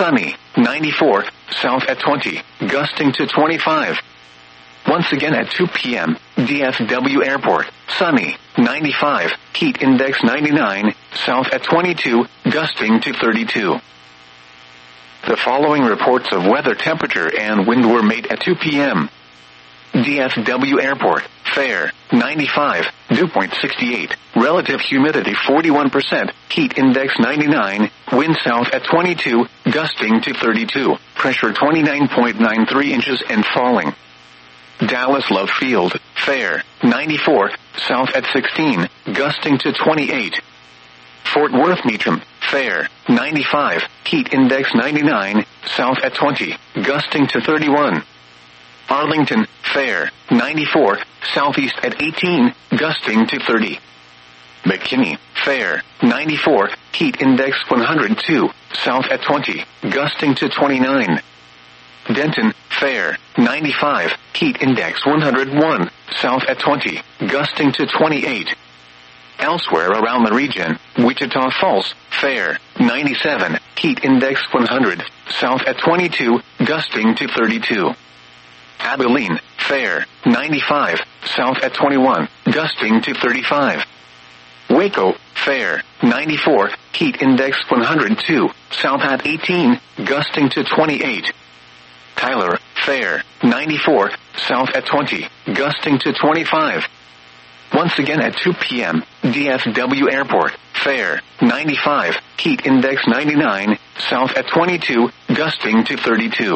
sunny, 94, south at 20, gusting to 25. Once again at 2 p.m., DFW Airport, sunny, 95, heat index 99, south at 22, gusting to 32. The following reports of weather temperature and wind were made at 2 p.m. DFW Airport, fair, 95, dew point 68, relative humidity 41%, heat index 99, wind south at 22, gusting to 32, pressure 29.93 inches and falling. Dallas Love Field, fair, 94, south at 16, gusting to 28. Fort Worth Meacham, fair, 95, heat index 99, south at 20, gusting to 31. Arlington, fair, 94, southeast at 18, gusting to 30. McKinney, fair, 94, heat index 102, south at 20, gusting to 29. Denton, fair, 95, heat index 101, south at 20, gusting to 28. Elsewhere around the region, Wichita Falls, fair, 97, heat index 100, south at 22, gusting to 32. Abilene, fair, 95, south at 21, gusting to 35. Waco, fair, 94, heat index 102, south at 18, gusting to 28. Tyler, fair, 94, south at 20, gusting to 25. Once again at 2 p.m., DFW Airport, fair, 95, heat index 99, south at 22, gusting to 32.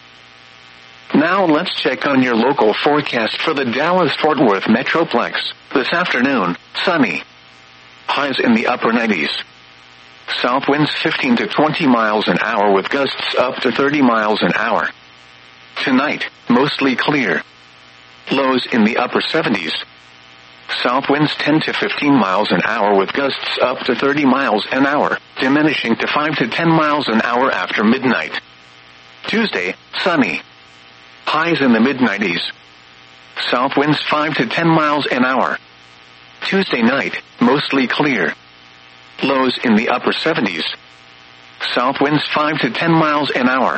Now let's check on your local forecast for the Dallas-Fort Worth Metroplex. This afternoon, sunny. Highs in the upper 90s. South winds 15 to 20 miles an hour with gusts up to 30 miles an hour. Tonight, mostly clear. Lows in the upper 70s. South winds 10 to 15 miles an hour with gusts up to 30 miles an hour, diminishing to 5 to 10 miles an hour after midnight. Tuesday, sunny. Highs in the mid-90s. South winds 5 to 10 miles an hour. Tuesday night, mostly clear. Lows in the upper 70s. South winds 5 to 10 miles an hour.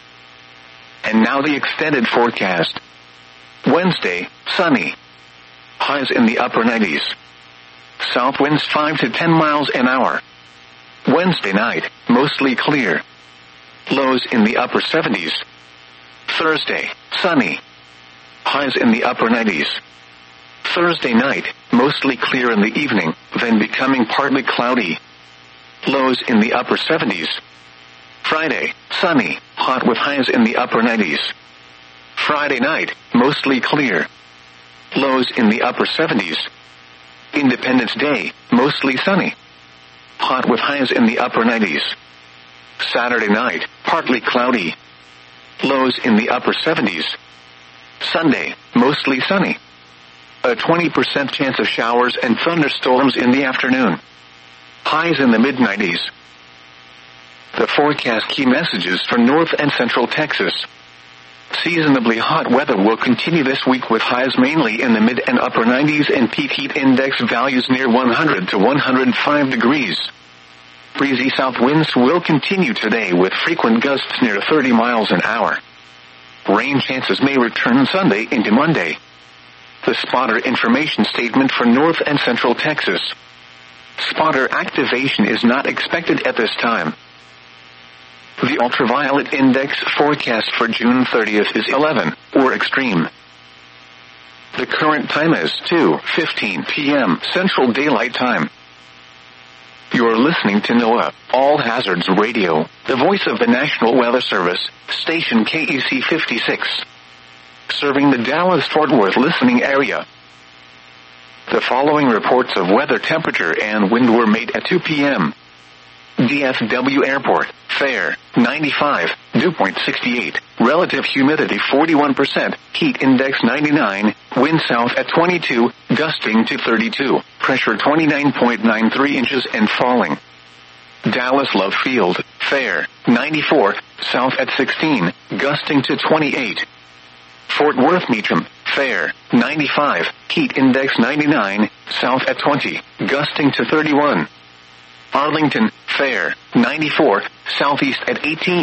And now the extended forecast. Wednesday, sunny. Highs in the upper 90s. South winds 5 to 10 miles an hour. Wednesday night, mostly clear. Lows in the upper 70s. Thursday, sunny. Highs in the upper 90s. Thursday night, mostly clear in the evening, then becoming partly cloudy. Lows in the upper 70s. Friday, sunny, hot with highs in the upper 90s. Friday night, mostly clear. Lows in the upper 70s. Independence Day, mostly sunny. Hot with highs in the upper 90s. Saturday night, partly cloudy. Lows in the upper 70s. Sunday, mostly sunny. A 20% chance of showers and thunderstorms in the afternoon. Highs in the mid-90s. The forecast key messages for North and Central Texas. Seasonably hot weather will continue this week with highs mainly in the mid and upper 90s and peak heat index values near 100 to 105 degrees. Breezy south winds will continue today with frequent gusts near 30 miles an hour. Rain chances may return Sunday into Monday. The spotter information statement for North and Central Texas. Spotter activation is not expected at this time. The ultraviolet index forecast for June 30th is 11, or extreme. The current time is 2:15 p.m. Central Daylight Time. You're listening to NOAA, All Hazards Radio, the voice of the National Weather Service, station KEC 56. Serving the Dallas-Fort Worth listening area. The following reports of weather temperature and wind were made at 2 p.m. DFW Airport, fair, 95, dew point 68, relative humidity 41%, heat index 99, wind south at 22, gusting to 32, pressure 29.93 inches and falling. Dallas Love Field, fair, 94, south at 16, gusting to 28. Fort Worth Meacham, fair, 95, heat index 99, south at 20, gusting to 31. Arlington, fair, 94, southeast at 18.